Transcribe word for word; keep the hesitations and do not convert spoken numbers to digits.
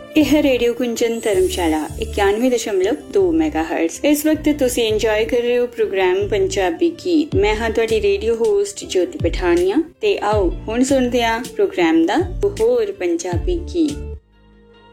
यह रेडियो कुंजन धर्मशाला इक्यानवे दशमलव दो मैगाहर्ट्ज। इस वक्त तुसी एंजॉय कर रहे हो प्रोग्राम पंजाबी गीत। मैं हाँ तुहाडी रेडियो होस्ट ज्योति पठानिया ते आओ हुण सुनदे हां प्रोग्राम दा होर पंजाबी गीत।